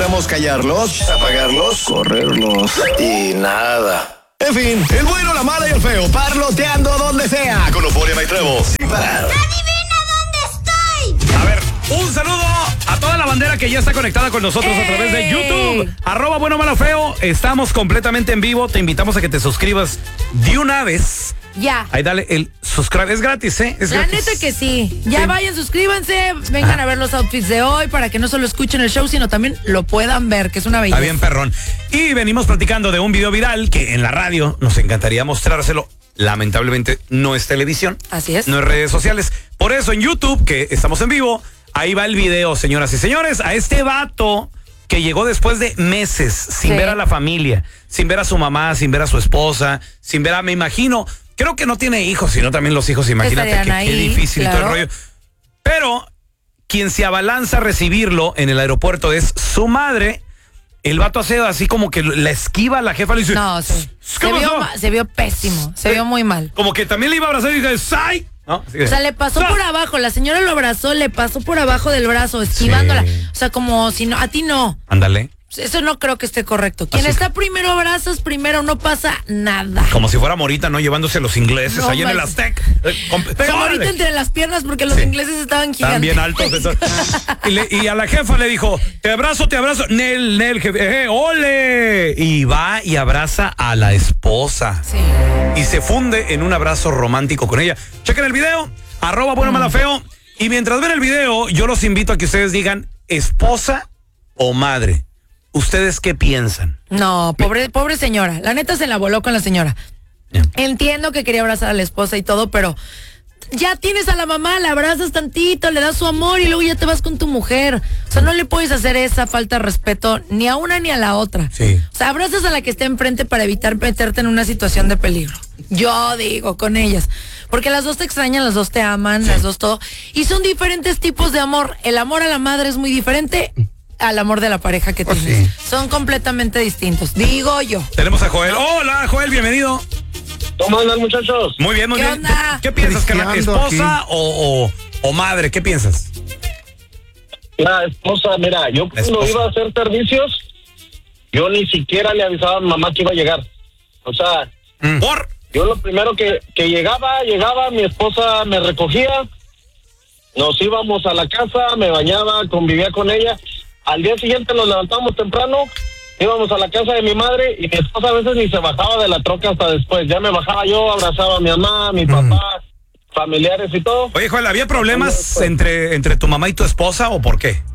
Intentamos callarlos, apagarlos, correrlos y nada. En fin, el bueno, la mala y el feo, parloteando donde sea, con Euforia y Trevo, sin parar. ¡Adivina dónde estoy! A ver, un saludo a toda la bandera que ya está conectada con nosotros a través de YouTube. @bueno, malo, feo. Estamos completamente en vivo. Te invitamos a que te suscribas de una vez. Ya. Ahí dale el subscribe. Es gratis, ¿eh? Es La gratis. neta que sí. Ya vayan, suscríbanse, vengan a ver los outfits de hoy para que no solo escuchen el show, sino también lo puedan ver, que es una belleza. Está bien, perrón. Y venimos platicando de un video viral que en la radio nos encantaría mostrárselo. Lamentablemente no es televisión. Así es. No es redes sociales. Por eso en YouTube, que estamos en vivo, ahí va el video, señoras y señores. A este vato que llegó después de meses sin ver a la familia, sin ver a su mamá, sin ver a su esposa, sin ver a, me imagino, creo que no tiene hijos, sino también los hijos, imagínate qué difícil, claro, todo el rollo. Pero quien se abalanza a recibirlo en el aeropuerto es su madre. El vato hace así como que la esquiva a la jefa, le dice... No, se vio pésimo, se vio muy mal. Como que también le iba a abrazar y dice, ¡sai! ¿No? O sea, le pasó por abajo, la señora lo abrazó, le pasó por abajo del brazo, esquivándola. Sí. O sea, como si no, a ti no. Ándale. Eso no creo que esté correcto. Quien está primero abrazas, primero no pasa nada. Como si fuera Morita, ¿no? Llevándose a los ingleses ahí en el Aztec. Pero Morita entre las piernas porque los ingleses estaban gigantes. Están bien altos. y a la jefa le dijo, te abrazo. Nel, jefe, ¡ole! Y va y abraza a la esposa. Sí. Y se funde en un abrazo romántico con ella. Chequen el video, @bueno, malo, feo. Y mientras ven el video, yo los invito a que ustedes digan, ¿esposa o madre? ¿Ustedes qué piensan? No, pobre señora. La neta se la voló con la señora. Entiendo que quería abrazar a la esposa y todo, pero ya tienes a la mamá, la abrazas tantito, le das su amor y luego ya te vas con tu mujer. O sea, no le puedes hacer esa falta de respeto ni a una ni a la otra. Sí. O sea, abrazas a la que esté enfrente para evitar meterte en una situación de peligro. Yo digo, con ellas. Porque las dos te extrañan, las dos te aman, las dos todo. Y son diferentes tipos de amor. El amor a la madre es muy diferente al amor de la pareja que tienes. Son completamente distintos, digo yo. Tenemos a Joel. Hola, Joel, bienvenido. ¿Cómo andan, muchachos? Muy bien, muy ¿Qué bien. onda? ¿Qué piensas, carnal? ¿Esposa o madre? ¿Qué piensas? La esposa, mira, yo cuando iba a hacer servicios, yo ni siquiera le avisaba a mi mamá que iba a llegar. O sea, ¿por? Yo lo primero que llegaba, mi esposa me recogía, nos íbamos a la casa, me bañaba, convivía con ella. Al día siguiente nos levantamos temprano, íbamos a la casa de mi madre y mi esposa a veces ni se bajaba de la troca hasta después. Ya me bajaba yo, abrazaba a mi mamá, a mi papá, familiares y todo. Oye, Joel, ¿había problemas entre tu mamá y tu esposa o por qué?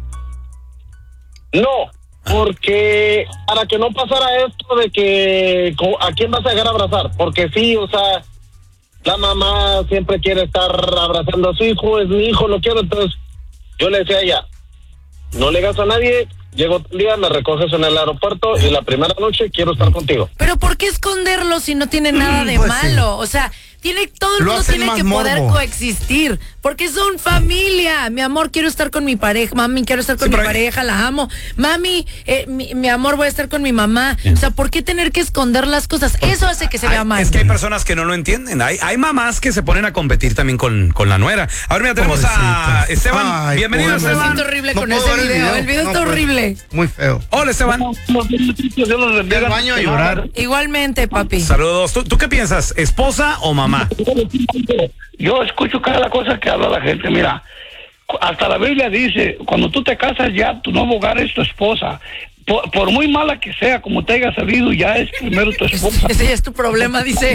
No, porque para que no pasara esto de que a quién vas a llegar a abrazar, porque sí, o sea, la mamá siempre quiere estar abrazando a su hijo, es mi hijo, lo quiero, entonces yo le decía a ella, no le hagas a nadie, llego un día, me recoges en el aeropuerto y la primera noche quiero estar contigo. Pero ¿por qué esconderlo si no tiene nada de malo? O sea, todo el mundo tiene que poder coexistir, porque son familia. Mi amor, quiero estar con mi pareja. Mami, quiero estar con mi pareja, la amo. Mami, mi amor, voy a estar con mi mamá. O sea, ¿por qué tener que esconder las cosas? Eso hace que se vea mal. Es que hay personas que no lo entienden. Hay mamás que se ponen a competir también con la nuera. A ver, mira, tenemos a Esteban. Ay, bienvenido, Esteban. Me siento horrible con ese video. El video está horrible. Muy feo. Hola, Esteban. Voy al baño a llorar. Igualmente, papi. Saludos. ¿Tú qué piensas? ¿Esposa o mamá? Yo escucho cada cosa que habla la gente. Mira, hasta la Biblia dice, cuando tú te casas ya tu nuevo hogar es tu esposa. Por muy mala que sea, como te haya salido, ya es primero tu esposa. Ese ya es tu problema, dice.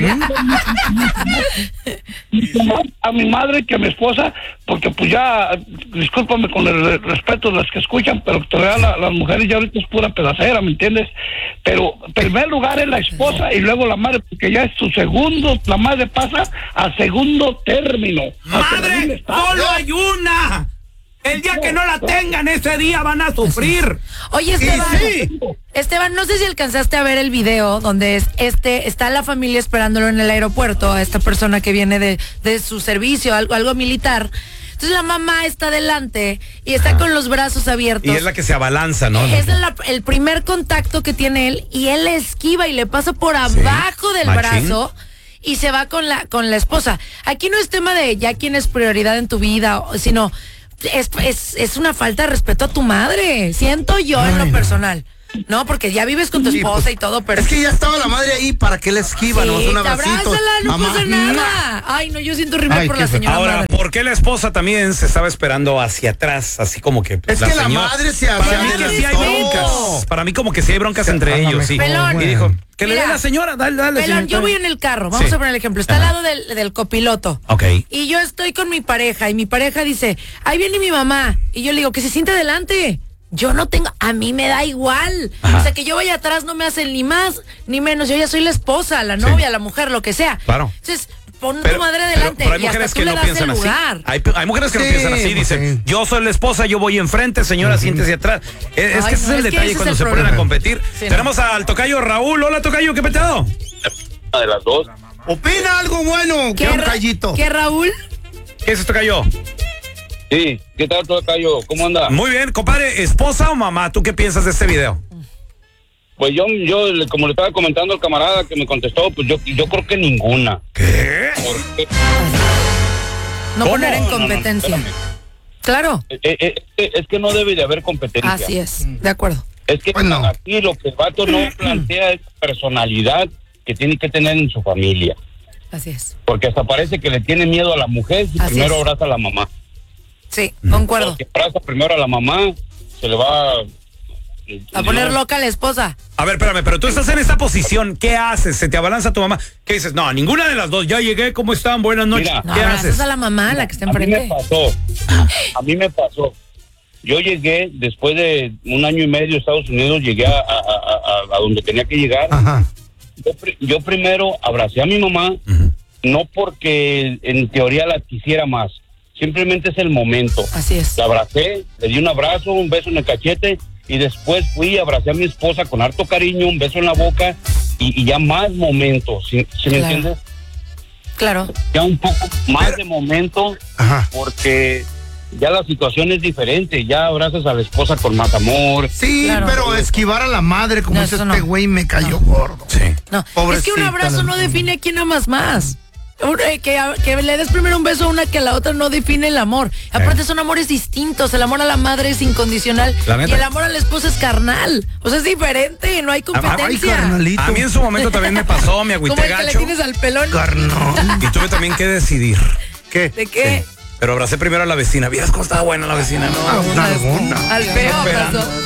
A mi madre que a mi esposa, porque pues ya, discúlpame con el respeto de las que escuchan, pero todavía las mujeres ya ahorita es pura pedacera, ¿me entiendes? Pero en primer lugar es la esposa y luego la madre, porque ya es tu segundo, la madre pasa a segundo término. ¡Madre, solo hay una! El día que no la tengan, ese día van a sufrir. Oye, Esteban, no sé si alcanzaste a ver el video donde está la familia esperándolo en el aeropuerto, a esta persona que viene de su servicio, algo militar. Entonces la mamá está adelante y está con los brazos abiertos. Y es la que se abalanza, ¿no? Es el primer contacto que tiene él y él le esquiva y le pasa por abajo del brazo y se va con la esposa. Aquí no es tema de ya quién es prioridad en tu vida, sino es una falta de respeto a tu madre. Siento yo en lo personal. No, porque ya vives con tu esposa pues, y todo, pero... Es que ya estaba la madre ahí, ¿para qué le esquiva? Sí, un abracito. Abrázala, no pasa nada. Ay, no, yo siento horrible por la señora Ahora, madre. ¿por qué la esposa también se estaba esperando hacia atrás? Así como que... Es que la madre se había... Para mí que sí hay broncas. Para mí como que sí hay broncas entre ellos, sí. Pelón. Y dijo, que le dé la señora, dale. Pelón, señora, yo voy en el carro, vamos a poner el ejemplo. Está al lado del copiloto. Ok. Y yo estoy con mi pareja, y mi pareja dice, ahí viene mi mamá. Y yo le digo, que se siente adelante. Yo no tengo, a mí me da igual. O sea, que yo vaya atrás no me hacen ni más ni menos. Yo ya soy la esposa, la novia, la mujer, lo que sea. Claro. Entonces, pon tu madre adelante. Pero hay mujeres que no piensan así. Hay mujeres que no piensan así. Dicen, yo soy la esposa, yo voy enfrente, señora, siéntese atrás. Es que ese es el detalle cuando se ponen a competir. Tenemos al tocayo Raúl. Hola, tocayo, ¿qué petado? De las dos. Opina algo bueno, que un callito. ¿Qué, Raúl? ¿Qué es esto, tocayo? Sí, ¿qué tal, tocayo? ¿Cómo anda? Muy bien, compadre, ¿esposa o mamá? ¿Tú qué piensas de este video? Pues yo, como le estaba comentando al camarada que me contestó, pues yo creo que ninguna. ¿Qué? Porque... No poner en competencia. No, claro. Es que no debe de haber competencia. Así es, de acuerdo. Es que aquí lo que el vato no plantea es personalidad que tiene que tener en su familia. Así es. Porque hasta parece que le tiene miedo a la mujer si primero abraza a la mamá. Sí, concuerdo. Si abraza primero a la mamá, se le va a poner loca a la esposa. A ver, espérame, pero tú estás en esta posición, ¿qué haces? ¿Se te abalanza tu mamá? ¿Qué dices? No, ninguna de las dos, ya llegué, ¿cómo están? Buenas noches. Mira, ¿Qué haces? a la mamá, la que está enfrente. A mí me pasó. Yo llegué, después de 1 año y medio de Estados Unidos, llegué a donde tenía que llegar. Ajá. Yo primero abracé a mi mamá, no porque en teoría la quisiera más. Simplemente es el momento. Así es. La abracé, le di un abrazo, un beso en el cachete y después fui y abracé a mi esposa con harto cariño, un beso en la boca y ya más momentos, ¿sí me entiendes? Claro. Ya un poco más de momento porque ya la situación es diferente, ya abrazas a la esposa con más amor. Sí, claro. Pero esquivar a la madre como es este güey me cayó gordo. Sí. No, es que un abrazo no define a quién amas más. Que le des primero un beso a una que a la otra no define el amor. Aparte son amores distintos. El amor a la madre es incondicional y el amor a la esposa es carnal. O sea, es diferente, no hay competencia. A mí en su momento también me pasó, me agüité como el gacho. que le tienes al pelón. Y tuve también que decidir. ¿Qué? ¿De qué? Sí. Pero abracé primero a la vecina. ¿Vieras cómo estaba buena la vecina? No, Al feo abrazó.